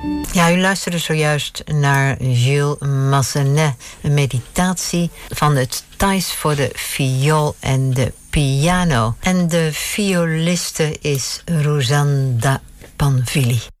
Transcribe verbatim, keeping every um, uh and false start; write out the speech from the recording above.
Ja, u luisterde zojuist naar Gilles Massenet, een meditatie van het Thais voor de viool en de piano. En de violiste is Rousanda Panvili.